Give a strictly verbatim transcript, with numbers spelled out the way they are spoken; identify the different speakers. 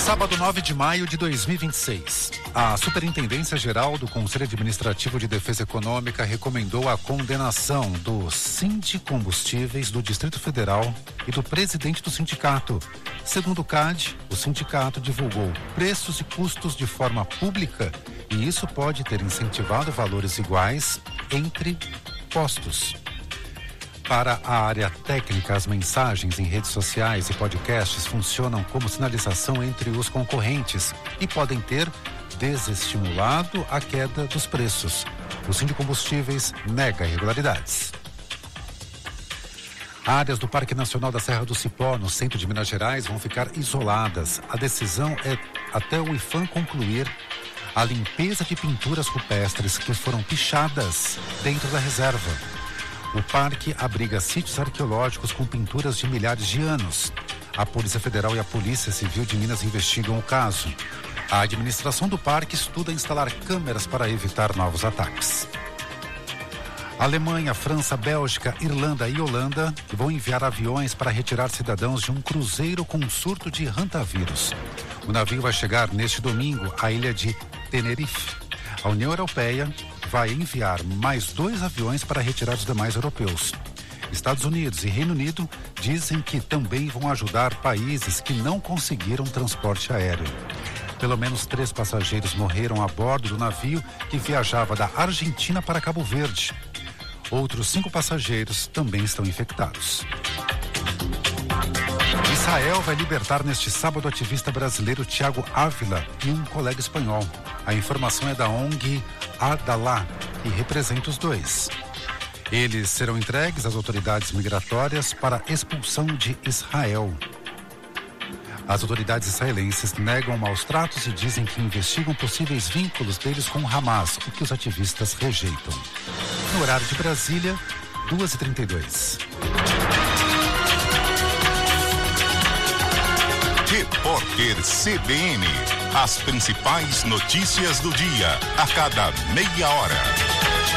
Speaker 1: Sábado, nove de maio de dois mil e vinte e seis. A Superintendência Geral do Conselho Administrativo de Defesa Econômica recomendou a condenação do Sindicombustíveis do Distrito Federal e do presidente do sindicato. Segundo o C A D, o sindicato divulgou preços e custos de forma pública e isso pode ter incentivado valores iguais entre postos. Para a área técnica, as mensagens em redes sociais e podcasts funcionam como sinalização entre os concorrentes e podem ter desestimulado a queda dos preços. O Sindicombustíveis nega irregularidades. Áreas do Parque Nacional da Serra do Cipó, no centro de Minas Gerais, vão ficar isoladas. A decisão é até o IPHAN concluir a limpeza de pinturas rupestres que foram pichadas dentro da reserva. O parque abriga sítios arqueológicos com pinturas de milhares de anos. A Polícia Federal e a Polícia Civil de Minas investigam o caso. A administração do parque estuda instalar câmeras para evitar novos ataques. Alemanha, França, Bélgica, Irlanda e Holanda vão enviar aviões para retirar cidadãos de um cruzeiro com surto de hantavírus. O navio vai chegar neste domingo à ilha de Tenerife. A União Europeia vai enviar mais dois aviões para retirar os demais europeus. Estados Unidos e Reino Unido dizem que também vão ajudar países que não conseguiram transporte aéreo. Pelo menos três passageiros morreram a bordo do navio que viajava da Argentina para Cabo Verde. Outros cinco passageiros também estão infectados. Israel vai libertar neste sábado o ativista brasileiro Thiago Ávila e um colega espanhol. A informação é da O N G Adalah, que representa os dois. Eles serão entregues às autoridades migratórias para expulsão de Israel. As autoridades israelenses negam maus tratos e dizem que investigam possíveis vínculos deles com o Hamas, o que os ativistas rejeitam. No horário de Brasília, duas e trinta e dois.
Speaker 2: Repórter C B N. As principais notícias do dia, a cada meia hora.